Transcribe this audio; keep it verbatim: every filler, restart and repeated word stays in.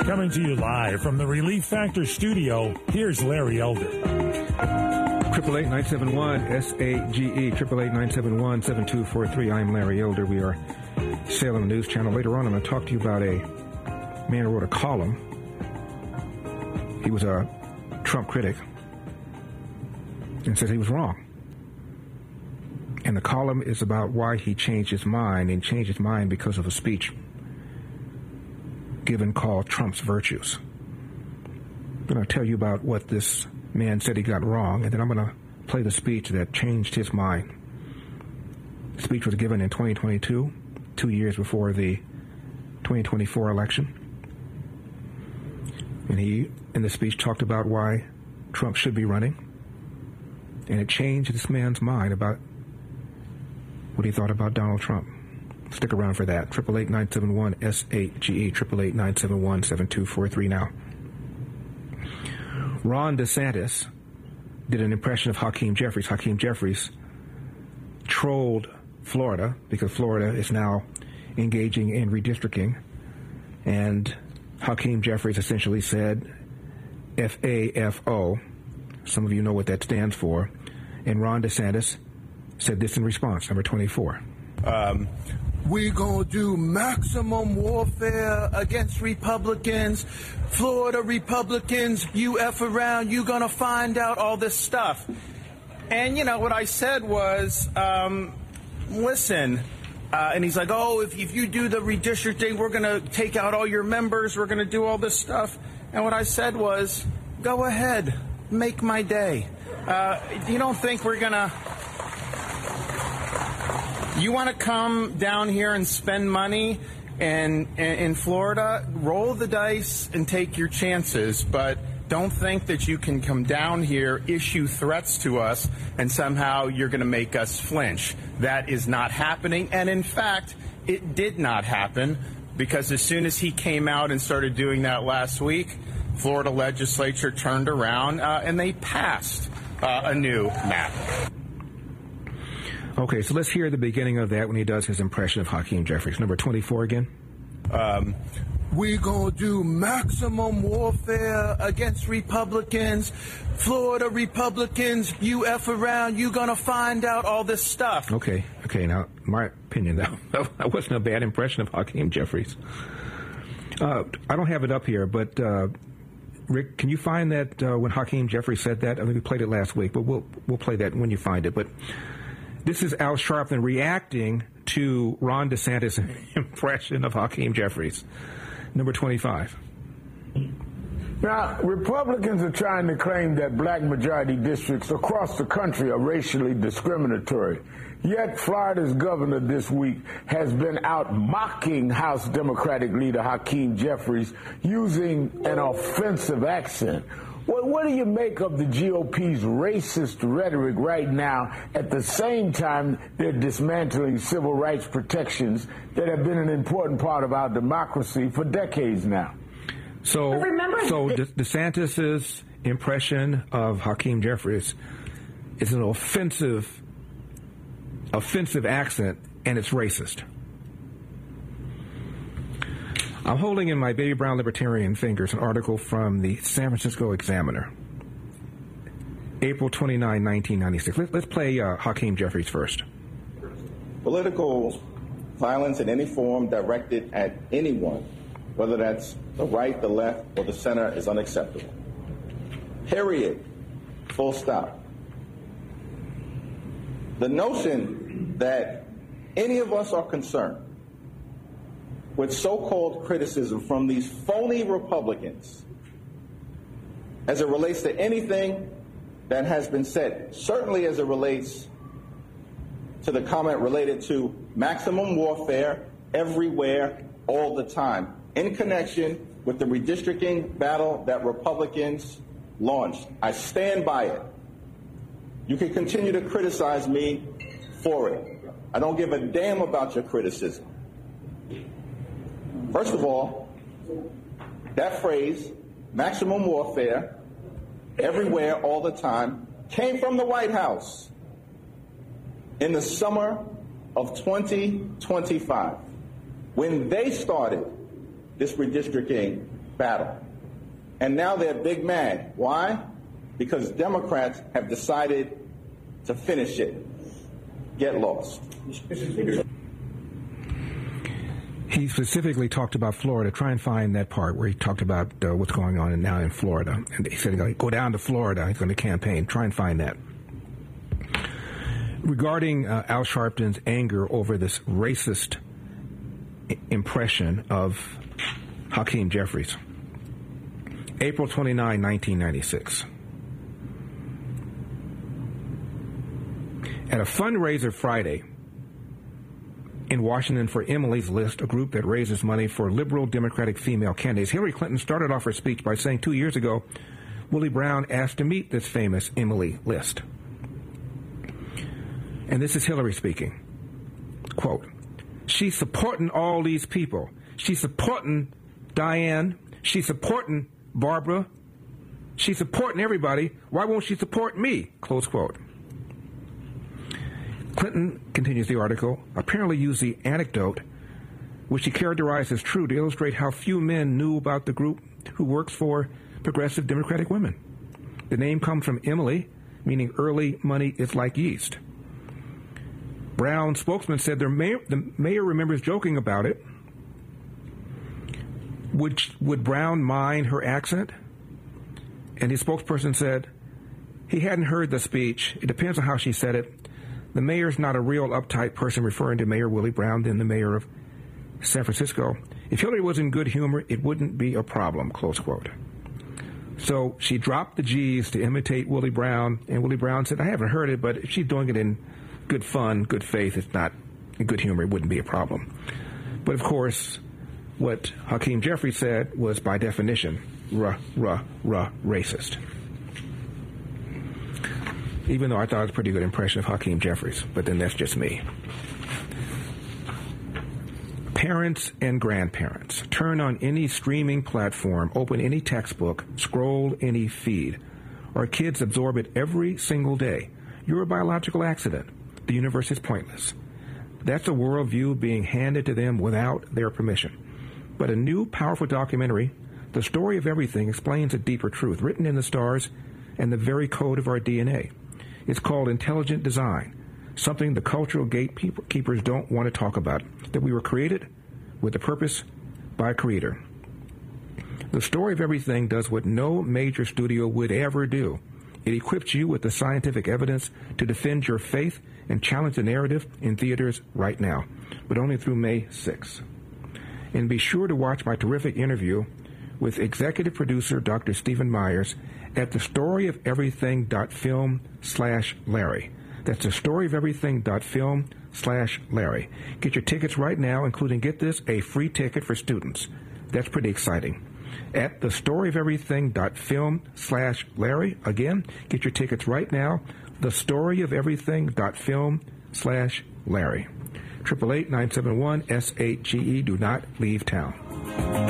Coming to you live from the Relief Factor studio, here's Larry Elder. Triple eight nine seven one S A G E. Triple eight nine seven one seven two four three. I'm Larry Elder. We are Salem News Channel. Later on, I'm going to talk to you about a man who wrote a column. He was a Trump critic and says he was wrong. And the column is about why he changed his mind, and changed his mind because of a speech given called Trump's Virtues. I'm going to tell you about what this man said he got wrong, and then I'm going to play the speech that changed his mind. The speech was given in twenty twenty-two, two years before the twenty twenty-four election. And he, in the speech, talked about why Trump should be running, and it changed this man's mind about what he thought about Donald Trump. Stick around for that. Triple eight nine seven one S A G E. Triple eight nine seven one seven two four three now. Ron DeSantis did an impression of Hakeem Jeffries. Hakeem Jeffries trolled Florida because Florida is now engaging in redistricting, and Hakeem Jeffries essentially said F A F O. Some of you know what that stands for. And Ron DeSantis said this in response, number twenty-four. Um, we gonna do maximum warfare against Republicans. Florida Republicans, you F around, you gonna find out all this stuff. And, you know, what I said was, um, listen, uh, and he's like, oh, if, if you do the redistricting, we're gonna take out all your members, we're gonna do all this stuff. And what I said was, go ahead, make my day. Uh, you don't think we're gonna... You want to come down here and spend money in, in, in Florida? Roll the dice and take your chances, but don't think that you can come down here, issue threats to us, and somehow you're going to make us flinch. That is not happening, and in fact, it did not happen, because as soon as he came out and started doing that last week, Florida legislature turned around uh, and they passed uh, a new map. Okay, so let's hear the beginning of that when he does his impression of Hakeem Jeffries. Number twenty-four again. Um, we gonna do maximum warfare against Republicans. Florida Republicans, you F around, you gonna find out all this stuff. Okay, okay, now, my opinion, that, that wasn't a bad impression of Hakeem Jeffries. Uh, I don't have it up here, but uh, Rick, can you find that uh, when Hakeem Jeffries said that? I mean, we played it last week, but we'll we'll play that when you find it. But this is Al Sharpton reacting to Ron DeSantis' impression of Hakeem Jeffries. Number twenty-five. Now, Republicans are trying to claim that black majority districts across the country are racially discriminatory. Yet Florida's governor this week has been out mocking House Democratic leader Hakeem Jeffries using an offensive accent. What, what do you make of the G O P's racist rhetoric right now, at the same time they're dismantling civil rights protections that have been an important part of our democracy for decades now? So, so De- DeSantis' impression of Hakeem Jeffries is an offensive, offensive accent, and it's racist. I'm holding in my baby brown libertarian fingers an article from the San Francisco Examiner, April twenty-ninth, nineteen ninety-six. Let, let's play uh, Hakeem Jeffries first. Political violence in any form directed at anyone, whether that's the right, the left, or the center, is unacceptable. Period. Full stop. The notion that any of us are concerned with so-called criticism from these phony Republicans as it relates to anything that has been said, certainly as it relates to the comment related to maximum warfare everywhere, all the time, in connection with the redistricting battle that Republicans launched. I stand by it. You can continue to criticize me for it. I don't give a damn about your criticism. First of all, that phrase, maximum warfare, everywhere, all the time, came from the White House in the summer of twenty twenty-five, when they started this redistricting battle. And now they're big mad. Why? Because Democrats have decided to finish it. Get lost. He specifically talked about Florida. Try and find that part where he talked about uh, what's going on now in Florida. And he said, go down to Florida. He's going to campaign. Try and find that. Regarding uh, Al Sharpton's anger over this racist I- impression of Hakeem Jeffries. April twenty-ninth, nineteen ninety-six. At a fundraiser Friday in Washington for Emily's List, a group that raises money for liberal Democratic female candidates, Hillary Clinton started off her speech by saying two years ago, Willie Brown asked to meet this famous Emily List. And this is Hillary speaking. Quote, she's supporting all these people. She's supporting Diane. She's supporting Barbara. She's supporting everybody. Why won't she support me? Close quote. Clinton, continues the article, apparently used the anecdote, which he characterized as true, to illustrate how few men knew about the group who works for progressive Democratic women. The name comes from Emily, meaning early money is like yeast. Brown spokesman said the mayor, the mayor remembers joking about it. Would, would Brown mind her accent? And his spokesperson said he hadn't heard the speech. It depends on how she said it. The mayor's not a real uptight person, referring to Mayor Willie Brown, then the mayor of San Francisco. If Hillary was in good humor, it wouldn't be a problem, close quote. So she dropped the G's to imitate Willie Brown, and Willie Brown said, I haven't heard it, but if she's doing it in good fun, good faith, it's not in good humor, it wouldn't be a problem. But of course, what Hakeem Jeffries said was, by definition, ruh, ruh, ruh, racist. Even though I thought it was a pretty good impression of Hakeem Jeffries, but then that's just me. Parents and grandparents, turn on any streaming platform, open any textbook, scroll any feed. Our kids absorb it every single day. You're a biological accident. The universe is pointless. That's a worldview being handed to them without their permission. But a new, powerful documentary, The Story of Everything, explains a deeper truth, written in the stars and the very code of our D N A. It's called intelligent design, something the cultural gatekeepers don't want to talk about, that we were created with a purpose by a creator. The Story of Everything does what no major studio would ever do. It equips you with the scientific evidence to defend your faith and challenge the narrative in theaters right now, but only through May sixth. And be sure to watch my terrific interview with executive producer Doctor Stephen Myers at the storyoferything.film slash Larry. That's the storyoferything.film slash Larry. Get your tickets right now, including, get this, a free ticket for students. That's pretty exciting. At the storyoferything.film slash Larry. Again, get your tickets right now, the storyoferything.film slash Larry. eight eight eight, nine seven one, S eight G E. Do not leave town.